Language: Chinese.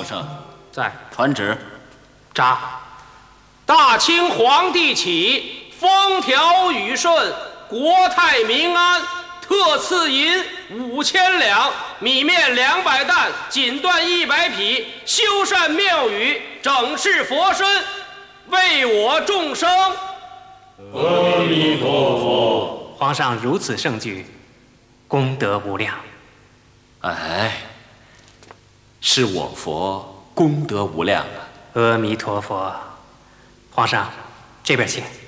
圣在。 传旨。 札。大清皇帝启，风调雨顺，国泰民安。特赐银5000两，米面200担，锦缎100匹，修缮庙宇，整饰佛身，为我众生。 阿弥陀佛。 皇上如此盛举，功德无量。 哎，是我佛功德无量啊！ 阿弥陀佛。皇上，这边请。